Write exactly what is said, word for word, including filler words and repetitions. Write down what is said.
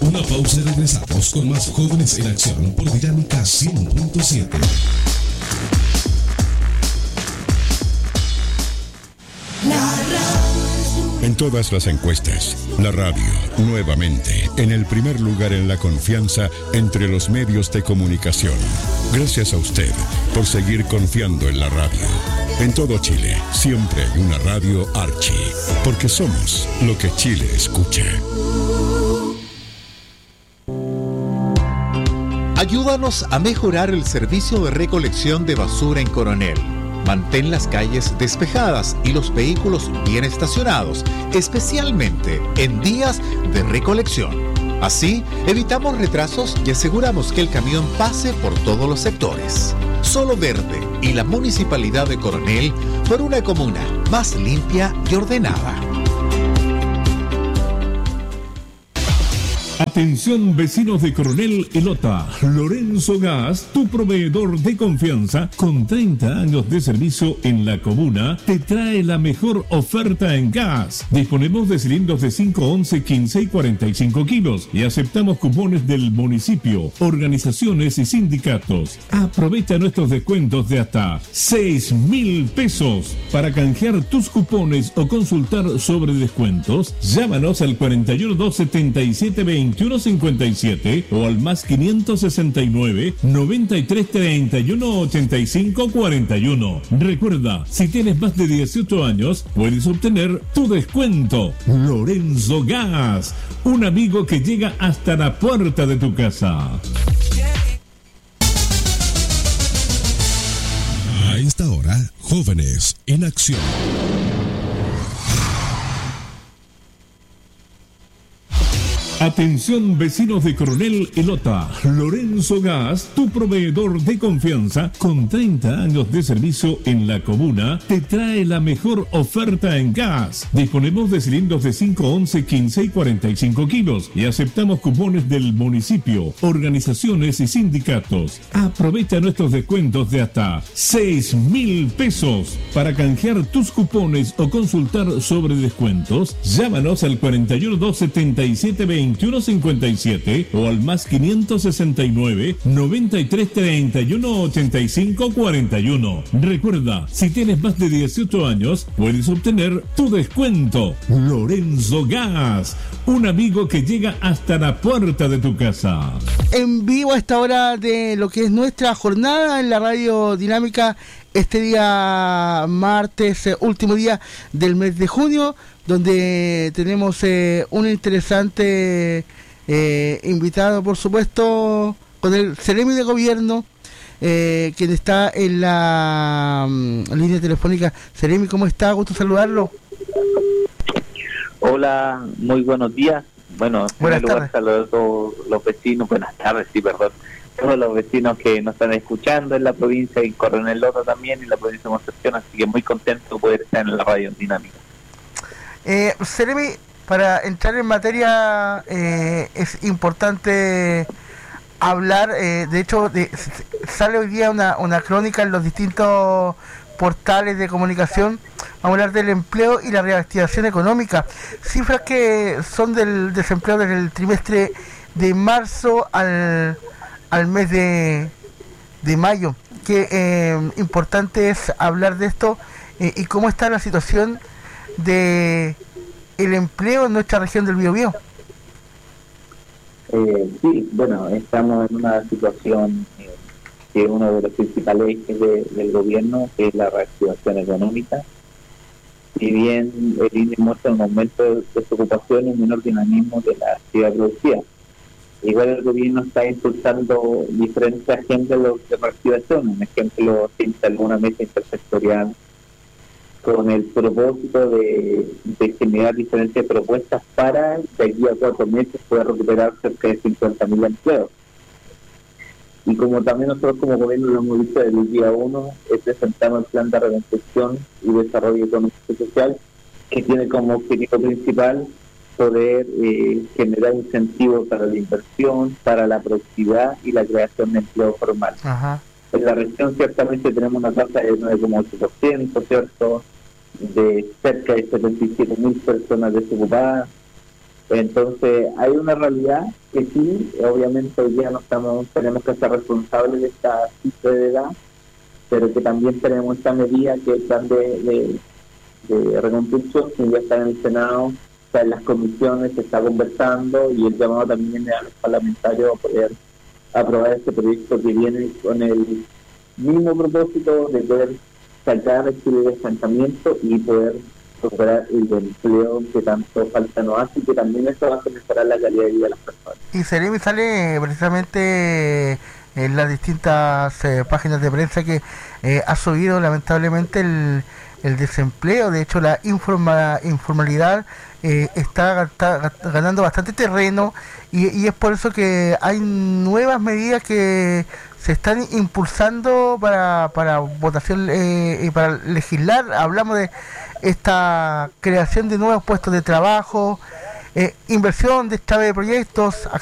Una pausa y regresamos con más Jóvenes en Acción por Dinámica cien punto siete. En todas las encuestas, la radio, nuevamente, en el primer lugar en la confianza entre los medios de comunicación. Gracias a usted por seguir confiando en la radio. En todo Chile, siempre hay una radio Archi, porque somos lo que Chile escucha. Ayúdanos a mejorar el servicio de recolección de basura en Coronel. Mantén las calles despejadas y los vehículos bien estacionados, especialmente en días de recolección. Así, evitamos retrasos y aseguramos que el camión pase por todos los sectores. Solo Verde y la Municipalidad de Coronel por una comuna más limpia y ordenada. Atención vecinos de Coronel y Lota, Lorenzo Gas, tu proveedor de confianza con treinta años de servicio en la comuna, te trae la mejor oferta en gas. Disponemos de cilindros de cinco, once, quince y cuarenta y cinco kilos y aceptamos cupones del municipio, organizaciones y sindicatos. Aprovecha nuestros descuentos de hasta seis mil pesos. Para canjear tus cupones o consultar sobre descuentos, llámanos al cuarenta y uno, dos setenta y siete, veintiuno cincuenta y siete o al más quinientos sesenta y nueve, noventa y tres, treinta y uno, ochenta y cinco, cuarenta y uno. Recuerda, si tienes más de dieciocho años, puedes obtener tu descuento. Lorenzo Gas, un amigo que llega hasta la puerta de tu casa. A esta hora, Jóvenes en Acción. Atención vecinos de Coronel y Lota, Lorenzo Gas, tu proveedor de confianza con treinta años de servicio en la comuna, te trae la mejor oferta en gas. Disponemos de cilindros de cinco, once, quince y cuarenta y cinco kilos y aceptamos cupones del municipio, organizaciones y sindicatos. Aprovecha nuestros descuentos de hasta seis mil pesos. Para canjear tus cupones o consultar sobre descuentos, llámanos al cuarenta y uno, dos setenta y siete, veintiuno cincuenta y siete o al más quinientos sesenta y nueve, noventa y tres, treinta y uno, ochenta y cinco, cuarenta y uno. Recuerda, si tienes más de dieciocho años, puedes obtener tu descuento. Lorenzo Gas, un amigo que llega hasta la puerta de tu casa. En vivo a esta hora de lo que es nuestra jornada en la radio dinámica, este día martes, eh, último día del mes de junio, donde tenemos eh, un interesante eh, invitado, por supuesto, con el Ceremi de Gobierno, eh, quien está en la um, línea telefónica. Ceremi, ¿cómo está? Gusto saludarlo. Hola, muy buenos días. Bueno, en primer lugar, saludos a todos los vecinos, buenas tardes, sí, perdón, todos los vecinos que nos están escuchando en la provincia y Coronel Lota también, en la provincia de Concepción, así que muy contento de poder estar en la radio dinámica. Eh, Ceremi, para entrar en materia, eh, es importante hablar, eh, de hecho, de, sale hoy día una, una crónica en los distintos portales de comunicación. Vamos a hablar del empleo y la reactivación económica. Cifras que son del desempleo desde el trimestre de marzo al, al mes de, de mayo. Qué eh, importante es hablar de esto eh, y cómo está la situación de el empleo en nuestra región del Biobío. Eh, sí, bueno, estamos en una situación eh, que es uno de los principales ejes de, del gobierno, que es la reactivación económica. Si bien el I N E muestra un aumento de desocupación y un menor dinamismo de la actividad productiva, igual el gobierno está impulsando diferentes agendas de reactivación. Un ejemplo, se instaló una mesa intersectorial con el propósito de, de generar diferentes propuestas para, de aquí a cuatro meses, poder recuperar cerca de cincuenta mil empleos. Y como también nosotros como gobierno lo hemos dicho desde el día uno, presentamos el plan de reconstrucción y desarrollo económico y social, que tiene como objetivo principal poder eh, generar incentivos para la inversión, para la productividad y la creación de empleo formal. Ajá. En la región ciertamente tenemos una tasa de nueve coma ocho por ciento, ¿cierto?, de cerca de setenta y siete mil personas desocupadas, Entonces hay una realidad que sí, obviamente hoy día no estamos, tenemos que ser responsables de esta cifra de edad, pero que también tenemos esta medida que es el plan de, de, de reconstrucción, que ya está en el Senado, está en las comisiones, se está conversando, y el llamado también a los parlamentarios a poder aprobar este proyecto que viene con el mismo propósito de poder sacar este estancamiento y poder recuperar el empleo que tanto falta nos hace, y que también esto va a mejorar la calidad de vida de las personas. Y Seremi sale precisamente en las distintas eh, páginas de prensa que eh, ha subido lamentablemente el, el desempleo. De hecho, la informa, informalidad eh, está, está ganando bastante terreno, y, y es por eso que hay nuevas medidas que se están impulsando para, para votación eh, y para legislar. Hablamos de esta creación de nuevos puestos de trabajo, eh, inversión de chave de proyectos,